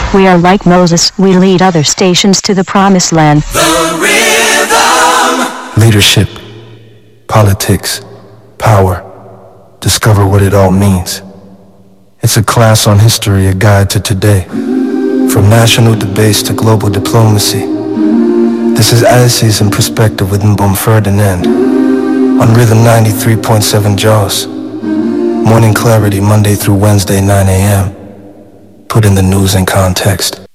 We are like Moses, we lead other stations to the promised land. The rhythm. Leadership, politics, power. Discover what it all means. It's a class on history, a guide to today. From national debates to global diplomacy. This is Alices in Perspective with Mbom Ferdinand. On Rhythm 93.7 Jaws. Morning clarity Monday through Wednesday 9 a.m. Put in the news in context.